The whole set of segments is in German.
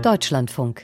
Deutschlandfunk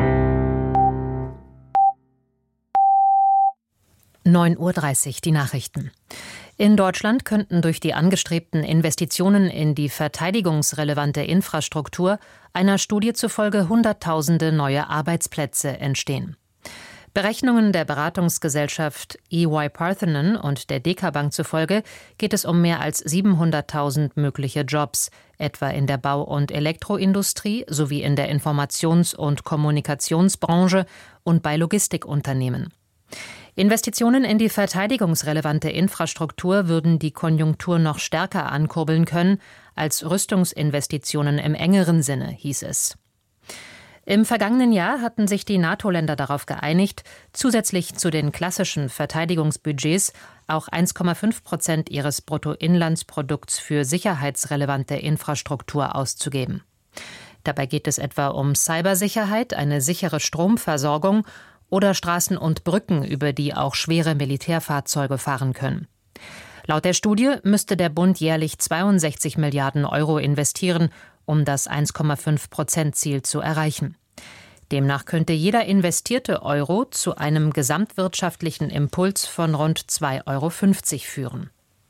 9:30 Uhr, die Nachrichten. In Deutschland könnten durch die angestrebten Investitionen in die verteidigungsrelevante Infrastruktur einer Studie zufolge Hunderttausende neue Arbeitsplätze entstehen. Berechnungen der Beratungsgesellschaft EY Parthenon und der DK Bank zufolge geht es um mehr als 700.000 mögliche Jobs, etwa in der Bau- und Elektroindustrie sowie in der Informations- und Kommunikationsbranche und bei Logistikunternehmen. Investitionen in die verteidigungsrelevante Infrastruktur würden die Konjunktur noch stärker ankurbeln können als Rüstungsinvestitionen im engeren Sinne, hieß es. Im vergangenen Jahr hatten sich die NATO-Länder darauf geeinigt, zusätzlich zu den klassischen Verteidigungsbudgets auch 1,5% ihres Bruttoinlandsprodukts für sicherheitsrelevante Infrastruktur auszugeben. Dabei geht es etwa um Cybersicherheit, eine sichere Stromversorgung oder Straßen und Brücken, über die auch schwere Militärfahrzeuge fahren können. Laut der Studie müsste der Bund jährlich 62 Milliarden Euro investieren, um das 1,5%-Ziel zu erreichen. Demnach könnte jeder investierte Euro zu einem gesamtwirtschaftlichen Impuls von rund 2,50 Euro führen.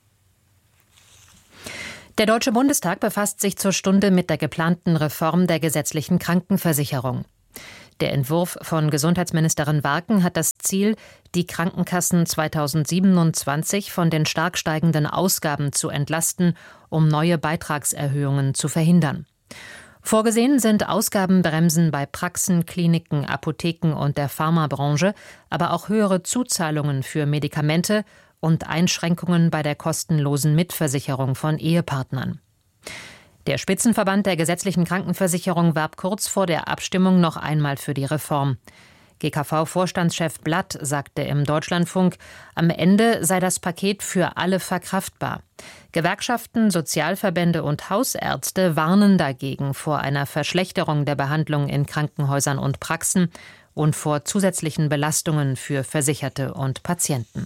Der Deutsche Bundestag befasst sich zur Stunde mit der geplanten Reform der gesetzlichen Krankenversicherung. Der Entwurf von Gesundheitsministerin Warken hat das Ziel, die Krankenkassen 2027 von den stark steigenden Ausgaben zu entlasten, um neue Beitragserhöhungen zu verhindern. Vorgesehen sind Ausgabenbremsen bei Praxen, Kliniken, Apotheken und der Pharmabranche, aber auch höhere Zuzahlungen für Medikamente und Einschränkungen bei der kostenlosen Mitversicherung von Ehepartnern. Der Spitzenverband der gesetzlichen Krankenversicherung warb kurz vor der Abstimmung noch einmal für die Reform. GKV-Vorstandschef Blatt sagte im Deutschlandfunk, am Ende sei das Paket für alle verkraftbar. Gewerkschaften, Sozialverbände und Hausärzte warnen dagegen vor einer Verschlechterung der Behandlung in Krankenhäusern und Praxen und vor zusätzlichen Belastungen für Versicherte und Patienten.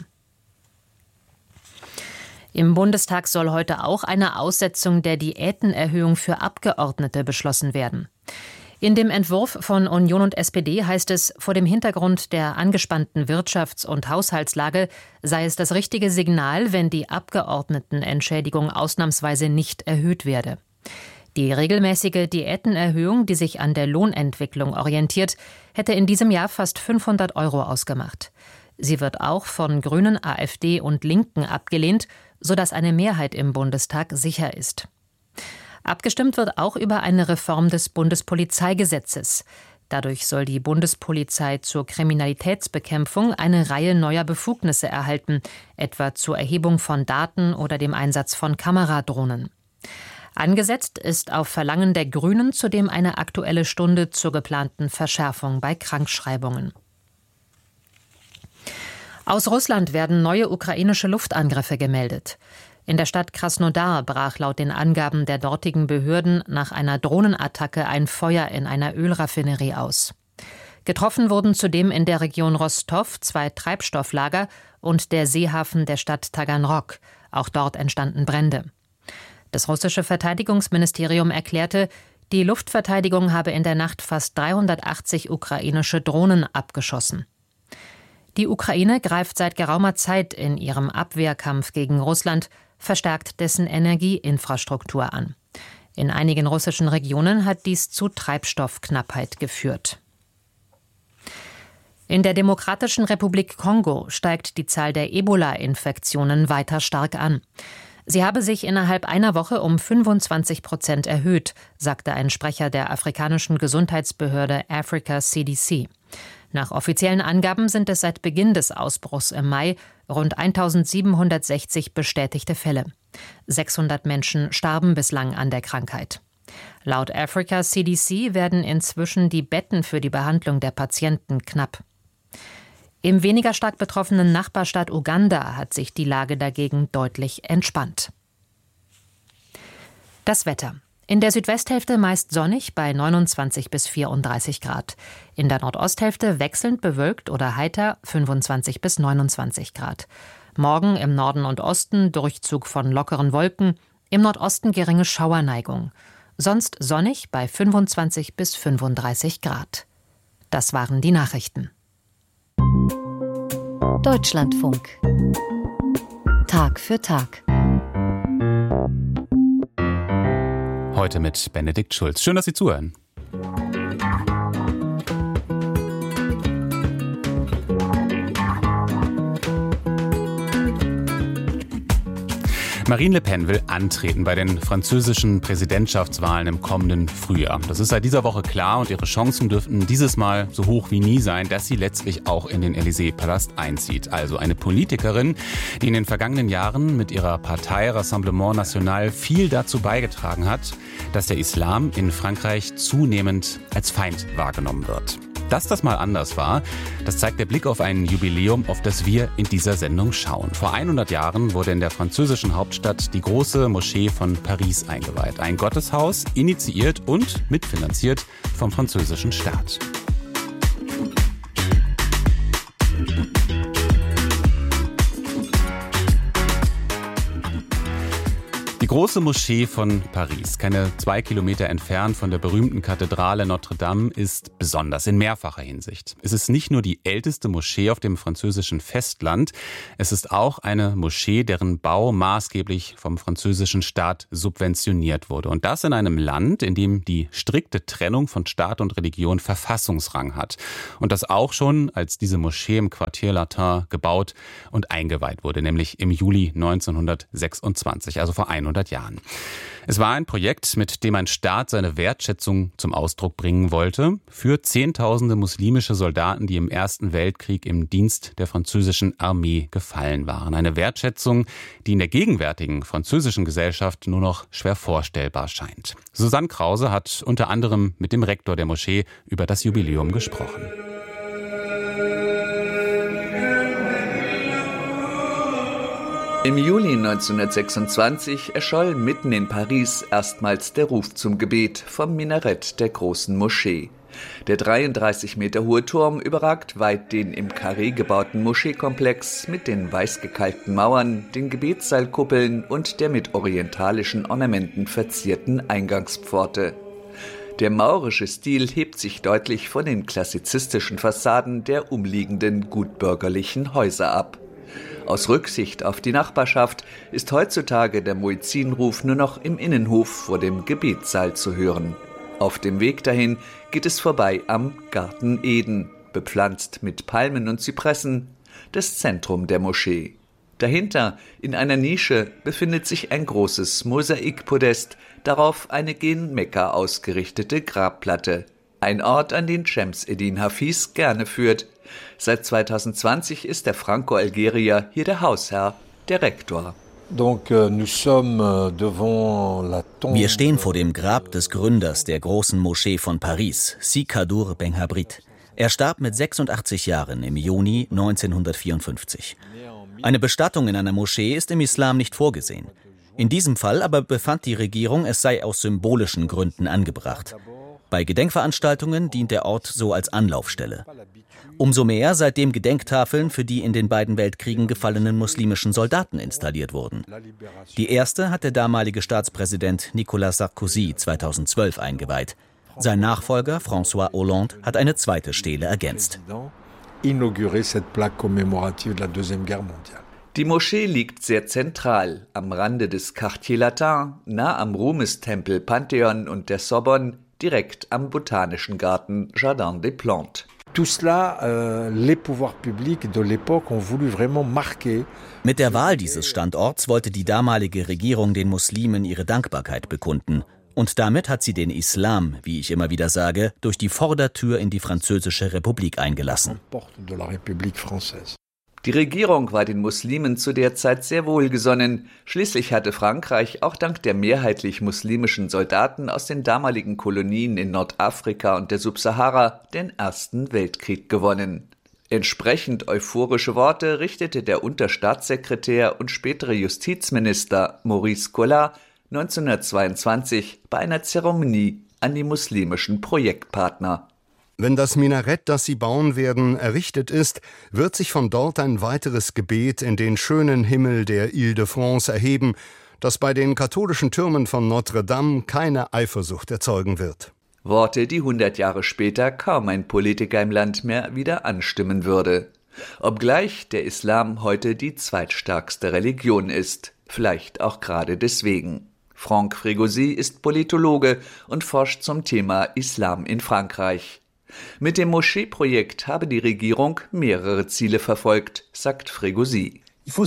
Im Bundestag soll heute auch eine Aussetzung der Diätenerhöhung für Abgeordnete beschlossen werden. In dem Entwurf von Union und SPD heißt es, vor dem Hintergrund der angespannten Wirtschafts- und Haushaltslage sei es das richtige Signal, wenn die Abgeordnetenentschädigung ausnahmsweise nicht erhöht werde. Die regelmäßige Diätenerhöhung, die sich an der Lohnentwicklung orientiert, hätte in diesem Jahr fast 500 Euro ausgemacht. Sie wird auch von Grünen, AfD und Linken abgelehnt, sodass eine Mehrheit im Bundestag sicher ist. Abgestimmt wird auch über eine Reform des Bundespolizeigesetzes. Dadurch soll die Bundespolizei zur Kriminalitätsbekämpfung eine Reihe neuer Befugnisse erhalten, etwa zur Erhebung von Daten oder dem Einsatz von Kameradrohnen. Angesetzt ist auf Verlangen der Grünen zudem eine Aktuelle Stunde zur geplanten Verschärfung bei Krankschreibungen. Aus Russland werden neue ukrainische Luftangriffe gemeldet. In der Stadt Krasnodar brach laut den Angaben der dortigen Behörden nach einer Drohnenattacke ein Feuer in einer Ölraffinerie aus. Getroffen wurden zudem in der Region Rostow 2 Treibstofflager und der Seehafen der Stadt Taganrog. Auch dort entstanden Brände. Das russische Verteidigungsministerium erklärte, die Luftverteidigung habe in der Nacht fast 380 ukrainische Drohnen abgeschossen. Die Ukraine greift seit geraumer Zeit in ihrem Abwehrkampf gegen Russland verstärkt dessen Energieinfrastruktur an. In einigen russischen Regionen hat dies zu Treibstoffknappheit geführt. In der Demokratischen Republik Kongo steigt die Zahl der Ebola-Infektionen weiter stark an. Sie habe sich innerhalb einer Woche um 25% erhöht, sagte ein Sprecher der afrikanischen Gesundheitsbehörde Africa CDC. Nach offiziellen Angaben sind es seit Beginn des Ausbruchs im Mai rund 1760 bestätigte Fälle. 600 Menschen starben bislang an der Krankheit. Laut Africa CDC werden inzwischen die Betten für die Behandlung der Patienten knapp. Im weniger stark betroffenen Nachbarstaat Uganda hat sich die Lage dagegen deutlich entspannt. Das Wetter. In der Südwesthälfte meist sonnig bei 29 bis 34 Grad. In der Nordosthälfte wechselnd bewölkt oder heiter 25 bis 29 Grad. Morgen im Norden und Osten Durchzug von lockeren Wolken, im Nordosten geringe Schauerneigung. sonst sonnig bei 25 bis 35 Grad. Das waren die Nachrichten. Deutschlandfunk. Tag für Tag. Heute mit Benedikt Schulz. Schön, dass Sie zuhören. Marine Le Pen will antreten bei den französischen Präsidentschaftswahlen im kommenden Frühjahr. Das ist seit dieser Woche klar und ihre Chancen dürften dieses Mal so hoch wie nie sein, dass sie letztlich auch in den Élysée-Palast einzieht. Also eine Politikerin, die in den vergangenen Jahren mit ihrer Partei Rassemblement National viel dazu beigetragen hat, dass der Islam in Frankreich zunehmend als Feind wahrgenommen wird. Dass das mal anders war, das zeigt der Blick auf ein Jubiläum, auf das wir in dieser Sendung schauen. Vor 100 Jahren wurde in der französischen Hauptstadt die große Moschee von Paris eingeweiht. Ein Gotteshaus, initiiert und mitfinanziert vom französischen Staat. Die große Moschee von Paris, keine 2 Kilometer entfernt von der berühmten Kathedrale Notre Dame, ist besonders in mehrfacher Hinsicht. Es ist nicht nur die älteste Moschee auf dem französischen Festland, es ist auch eine Moschee, deren Bau maßgeblich vom französischen Staat subventioniert wurde. Und das in einem Land, in dem die strikte Trennung von Staat und Religion Verfassungsrang hat. Und das auch schon, als diese Moschee im Quartier Latin gebaut und eingeweiht wurde, nämlich im Juli 1926, also vor 100 Jahren. Es war ein Projekt, mit dem ein Staat seine Wertschätzung zum Ausdruck bringen wollte für Zehntausende muslimische Soldaten, die im Ersten Weltkrieg im Dienst der französischen Armee gefallen waren. Eine Wertschätzung, die in der gegenwärtigen französischen Gesellschaft nur noch schwer vorstellbar scheint. Susanne Krause hat unter anderem mit dem Rektor der Moschee über das Jubiläum gesprochen. Im Juli 1926 erscholl mitten in Paris erstmals der Ruf zum Gebet vom Minarett der großen Moschee. Der 33 Meter hohe Turm überragt weit den im Karree gebauten Moscheekomplex mit den weißgekalkten Mauern, den Gebetssaalkuppeln und der mit orientalischen Ornamenten verzierten Eingangspforte. Der maurische Stil hebt sich deutlich von den klassizistischen Fassaden der umliegenden gutbürgerlichen Häuser ab. Aus Rücksicht auf die Nachbarschaft ist heutzutage der Muezzinruf nur noch im Innenhof vor dem Gebetssaal zu hören. Auf dem Weg dahin geht es vorbei am Garten Eden, bepflanzt mit Palmen und Zypressen, das Zentrum der Moschee. Dahinter, in einer Nische, befindet sich ein großes Mosaikpodest, darauf eine gen Mekka ausgerichtete Grabplatte. Ein Ort, an den Shams-Eddin Hafiz gerne führt. Seit 2020 ist der Franco-Algerier hier der Hausherr, der Rektor. Wir stehen vor dem Grab des Gründers der großen Moschee von Paris, Si Kaddour Benhabrit. Er starb mit 86 Jahren im Juni 1954. Eine Bestattung in einer Moschee ist im Islam nicht vorgesehen. In diesem Fall aber befand die Regierung, es sei aus symbolischen Gründen angebracht. Bei Gedenkveranstaltungen dient der Ort so als Anlaufstelle. Umso mehr, seitdem Gedenktafeln für die in den beiden Weltkriegen gefallenen muslimischen Soldaten installiert wurden. Die erste hat der damalige Staatspräsident Nicolas Sarkozy 2012 eingeweiht. Sein Nachfolger François Hollande hat eine zweite Stele ergänzt. Die Moschee liegt sehr zentral, am Rande des Quartier Latin, nah am Ruhmestempel Pantheon und der Sorbonne, direkt am Botanischen Garten Jardin des Plantes. Mit der Wahl dieses Standorts wollte die damalige Regierung den Muslimen ihre Dankbarkeit bekunden. Und damit hat sie den Islam, wie ich immer wieder sage, durch die Vordertür in die Französische Republik eingelassen. Die Regierung war den Muslimen zu der Zeit sehr wohlgesonnen. Schließlich hatte Frankreich auch dank der mehrheitlich muslimischen Soldaten aus den damaligen Kolonien in Nordafrika und der Subsahara den Ersten Weltkrieg gewonnen. Entsprechend euphorische Worte richtete der Unterstaatssekretär und spätere Justizminister Maurice Collard 1922 bei einer Zeremonie an die muslimischen Projektpartner. Wenn das Minarett, das sie bauen werden, errichtet ist, wird sich von dort ein weiteres Gebet in den schönen Himmel der Ile-de-France erheben, dass bei den katholischen Türmen von Notre Dame keine Eifersucht erzeugen wird. Worte, die 100 Jahre später kaum ein Politiker im Land mehr wieder anstimmen würde. Obgleich der Islam heute die zweitstärkste Religion ist, vielleicht auch gerade deswegen. Franck Frégosi ist Politologe und forscht zum Thema Islam in Frankreich. Mit dem Moscheeprojekt habe die Regierung mehrere Ziele verfolgt, sagt Frégosi.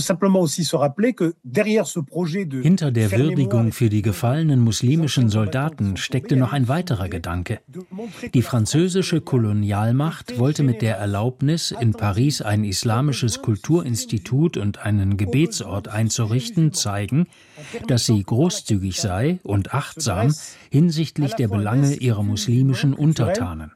Hinter der Würdigung für die gefallenen muslimischen Soldaten steckte noch ein weiterer Gedanke. Die französische Kolonialmacht wollte mit der Erlaubnis, in Paris ein islamisches Kulturinstitut und einen Gebetsort einzurichten, zeigen, dass sie großzügig sei und achtsam hinsichtlich der Belange ihrer muslimischen Untertanen.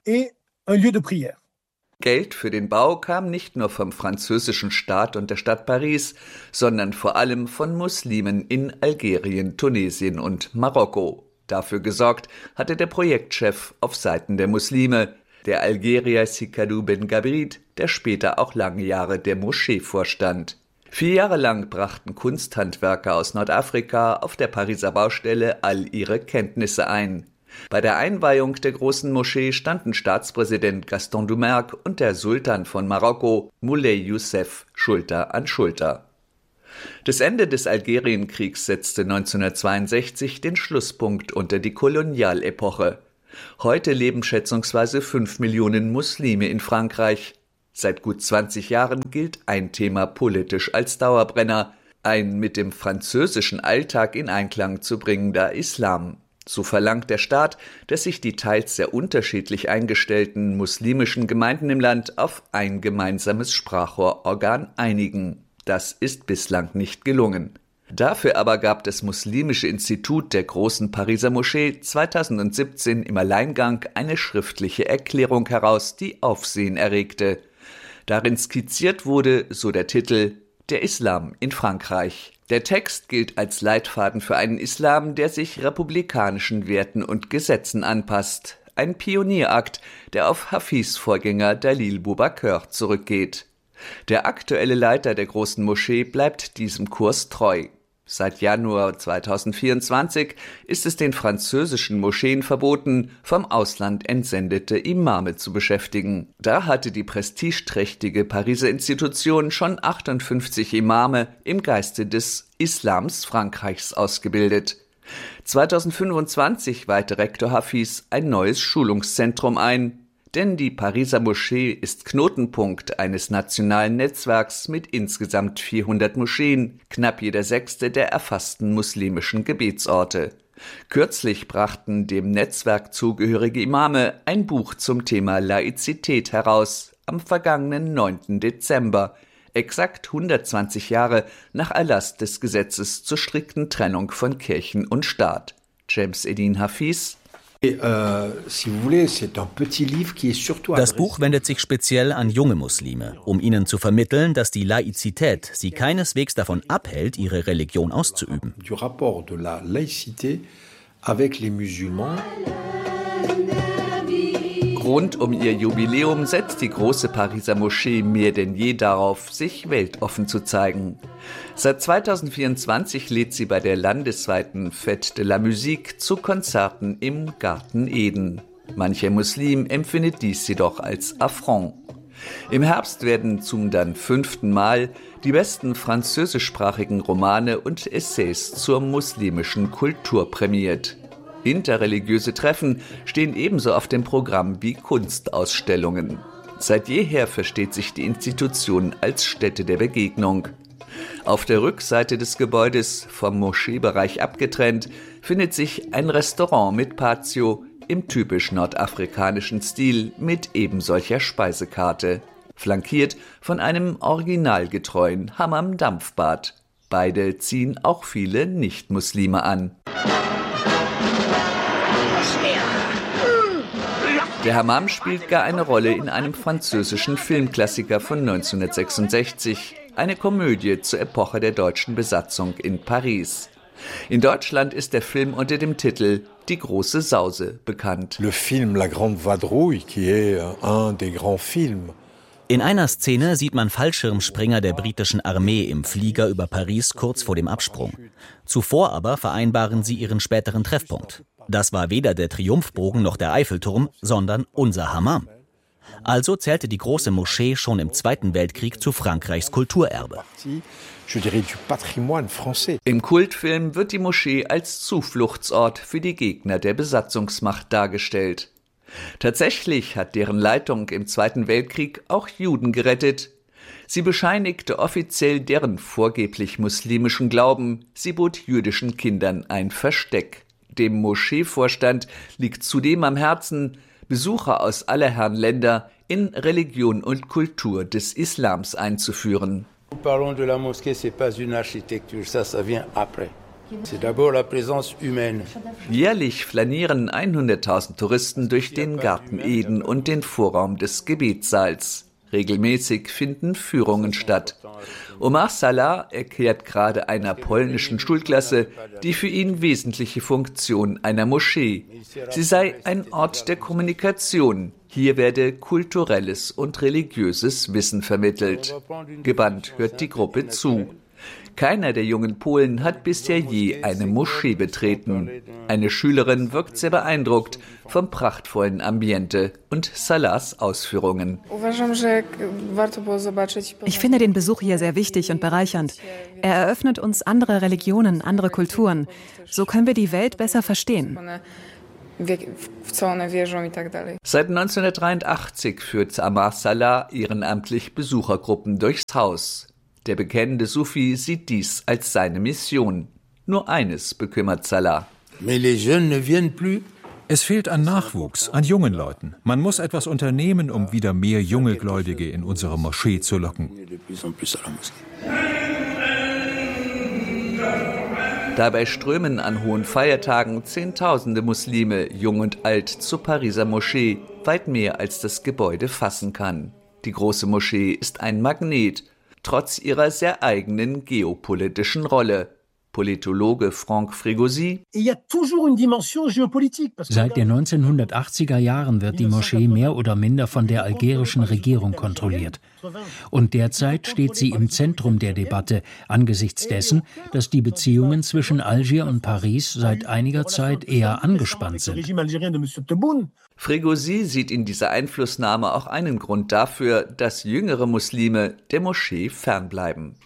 Geld für den Bau kam nicht nur vom französischen Staat und der Stadt Paris, sondern vor allem von Muslimen in Algerien, Tunesien und Marokko. Dafür gesorgt hatte der Projektchef auf Seiten der Muslime, der Algerier Sikadou Benghabrit, der später auch lange Jahre der Moschee vorstand. 4 Jahre lang brachten Kunsthandwerker aus Nordafrika auf der Pariser Baustelle all ihre Kenntnisse ein. Bei der Einweihung der großen Moschee standen Staatspräsident Gaston Doumergue und der Sultan von Marokko, Moulay Youssef, Schulter an Schulter. Das Ende des Algerienkriegs setzte 1962 den Schlusspunkt unter die Kolonialepoche. Heute leben schätzungsweise 5 Millionen Muslime in Frankreich. Seit gut 20 Jahren gilt ein Thema politisch als Dauerbrenner, ein mit dem französischen Alltag in Einklang zu bringender Islam. So verlangt der Staat, dass sich die teils sehr unterschiedlich eingestellten muslimischen Gemeinden im Land auf ein gemeinsames Sprachrohrorgan einigen. Das ist bislang nicht gelungen. Dafür aber gab das Muslimische Institut der großen Pariser Moschee 2017 im Alleingang eine schriftliche Erklärung heraus, die Aufsehen erregte. Darin skizziert wurde, so der Titel, der Islam in Frankreich. Der Text gilt als Leitfaden für einen Islam, der sich republikanischen Werten und Gesetzen anpasst. Ein Pionierakt, der auf Hafis Vorgänger Dalil Boubacar zurückgeht. Der aktuelle Leiter der großen Moschee bleibt diesem Kurs treu. Seit Januar 2024 ist es den französischen Moscheen verboten, vom Ausland entsendete Imame zu beschäftigen. Da hatte die prestigeträchtige Pariser Institution schon 58 Imame im Geiste des Islams Frankreichs ausgebildet. 2025 weihte Rektor Hafiz ein neues Schulungszentrum ein, denn die Pariser Moschee ist Knotenpunkt eines nationalen Netzwerks mit insgesamt 400 Moscheen, knapp jeder 6. der erfassten muslimischen Gebetsorte. Kürzlich brachten dem Netzwerk zugehörige Imame ein Buch zum Thema Laizität heraus, am vergangenen 9. Dezember, exakt 120 Jahre nach Erlass des Gesetzes zur strikten Trennung von Kirchen und Staat. James Eddine Hafiz. Das Buch wendet sich speziell an junge Muslime, um ihnen zu vermitteln, dass die Laizität sie keineswegs davon abhält, ihre Religion auszuüben. Rund um ihr Jubiläum setzt die große Pariser Moschee mehr denn je darauf, sich weltoffen zu zeigen. Seit 2024 lädt sie bei der landesweiten Fête de la Musique zu Konzerten im Garten Eden. Mancher Muslim empfindet dies jedoch als Affront. Im Herbst werden zum dann 5. Mal die besten französischsprachigen Romane und Essays zur muslimischen Kultur prämiert. Interreligiöse Treffen stehen ebenso auf dem Programm wie Kunstausstellungen. Seit jeher versteht sich die Institution als Stätte der Begegnung. Auf der Rückseite des Gebäudes, vom Moscheebereich abgetrennt, findet sich ein Restaurant mit Patio im typisch nordafrikanischen Stil mit ebensolcher Speisekarte, flankiert von einem originalgetreuen Hammam-Dampfbad. Beide ziehen auch viele Nicht-Muslime an. Der Hammam spielt gar eine Rolle in einem französischen Filmklassiker von 1966, eine Komödie zur Epoche der deutschen Besatzung in Paris. In Deutschland ist der Film unter dem Titel Die große Sause bekannt. Le film La Grande Vadrouille, qui est un des grands films In einer Szene sieht man Fallschirmspringer der britischen Armee im Flieger über Paris kurz vor dem Absprung. Zuvor aber vereinbaren sie ihren späteren Treffpunkt. Das war weder der Triumphbogen noch der Eiffelturm, sondern unser Hammam. Also zählte die große Moschee schon im Zweiten Weltkrieg zu Frankreichs Kulturerbe. Im Kultfilm wird die Moschee als Zufluchtsort für die Gegner der Besatzungsmacht dargestellt. Tatsächlich hat deren Leitung im Zweiten Weltkrieg auch Juden gerettet. Sie bescheinigte offiziell deren vorgeblich muslimischen Glauben. Sie bot jüdischen Kindern ein Versteck. Dem Moscheevorstand liegt zudem am Herzen, Besucher aus aller Herren Länder in Religion und Kultur des Islams einzuführen. Jährlich flanieren 100.000 Touristen durch den Garten Eden und den Vorraum des Gebetssaals. Regelmäßig finden Führungen statt. Omar Salah erklärt gerade einer polnischen Schulklasse die für ihn wesentliche Funktion einer Moschee. Sie sei ein Ort der Kommunikation. Hier werde kulturelles und religiöses Wissen vermittelt. Gebannt hört die Gruppe zu. Keiner der jungen Polen hat bisher je eine Moschee betreten. Eine Schülerin wirkt sehr beeindruckt vom prachtvollen Ambiente und Salahs Ausführungen. Ich finde den Besuch hier sehr wichtig und bereichernd. Er eröffnet uns andere Religionen, andere Kulturen. So können wir die Welt besser verstehen. Seit 1983 führt Omar Salah ehrenamtlich Besuchergruppen durchs Haus. Der bekennende Sufi sieht dies als seine Mission. Nur eines bekümmert Salah. Es fehlt an Nachwuchs, an jungen Leuten. Man muss etwas unternehmen, um wieder mehr junge Gläubige in unsere Moschee zu locken. Dabei strömen an hohen Feiertagen Zehntausende Muslime, jung und alt, zur Pariser Moschee, weit mehr als das Gebäude fassen kann. Die große Moschee ist ein Magnet, trotz ihrer sehr eigenen geopolitischen Rolle. Politologe Franck Frégosi: Seit den 1980er Jahren wird die Moschee mehr oder minder von der algerischen Regierung kontrolliert. Und derzeit steht sie im Zentrum der Debatte, angesichts dessen, dass die Beziehungen zwischen Algier und Paris seit einiger Zeit eher angespannt sind. Frégosi sieht in dieser Einflussnahme auch einen Grund dafür, dass jüngere Muslime der Moschee fernbleiben.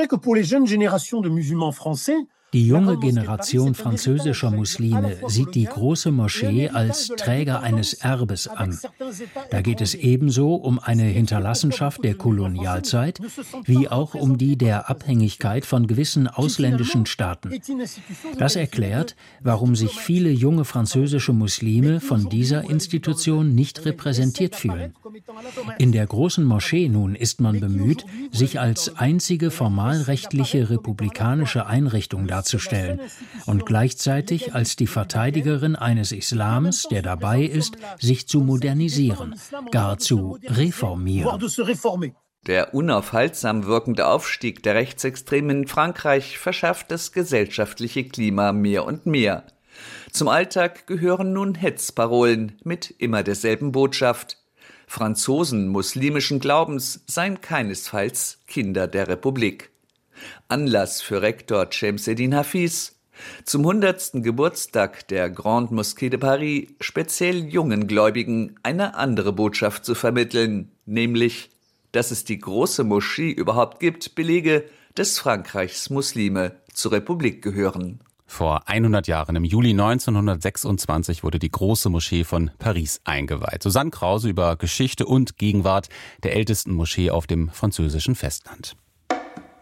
Die junge Generation französischer Muslime sieht die große Moschee als Träger eines Erbes an. Da geht es ebenso um eine Hinterlassenschaft der Kolonialzeit, wie auch um die der Abhängigkeit von gewissen ausländischen Staaten. Das erklärt, warum sich viele junge französische Muslime von dieser Institution nicht repräsentiert fühlen. In der großen Moschee nun ist man bemüht, sich als einzige formalrechtliche republikanische Einrichtung darzustellen und gleichzeitig als die Verteidigerin eines Islams, der dabei ist, sich zu modernisieren, gar zu reformieren. Der unaufhaltsam wirkende Aufstieg der Rechtsextremen in Frankreich verschärft das gesellschaftliche Klima mehr und mehr. Zum Alltag gehören nun Hetzparolen mit immer derselben Botschaft: Franzosen muslimischen Glaubens seien keinesfalls Kinder der Republik. Anlass für Rektor Cemseddin Hafiz, zum 100. Geburtstag der Grande Mosquée de Paris speziell jungen Gläubigen eine andere Botschaft zu vermitteln, nämlich, dass es die große Moschee überhaupt gibt, belege, dass Frankreichs Muslime zur Republik gehören. Vor 100 Jahren, im Juli 1926, wurde die große Moschee von Paris eingeweiht. Susanne Krause über Geschichte und Gegenwart der ältesten Moschee auf dem französischen Festland.